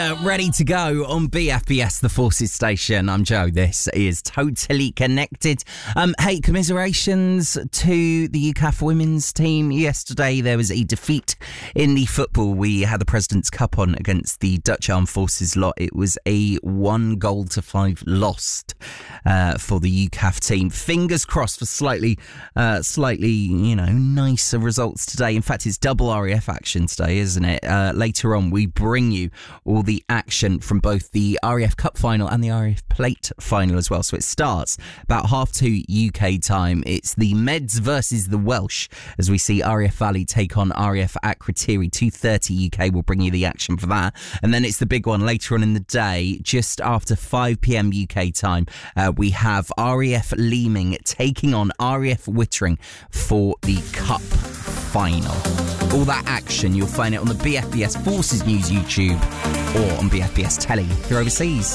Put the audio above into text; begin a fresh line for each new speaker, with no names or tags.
Ready to go on BFBS, the Forces Station. I'm Joe. This is Totally Connected. Hey, commiserations to the UCAF women's team. Yesterday there was a defeat in the football. We had the President's Cup on against the Dutch Armed Forces lot. It was a 1-5 loss for the UCAF team. Fingers crossed for slightly, nicer results today. In fact, it's double RAF action today, isn't it? Later on, we bring you all the action from both the RAF Cup final and the RAF Plate final as well. So it starts about 2:30 UK time. It's the Meds versus the Welsh as we see RAF Valley take on RAF Akrotiri. 2:30 UK will bring you the action for that. And then it's the big one later on in the day, just after 5 p.m. UK time. We have RAF Leeming taking on RAF Wittering for the Cup final. All that action, you'll find it on the BFBS Forces News YouTube or on BFBS Telly if you're overseas.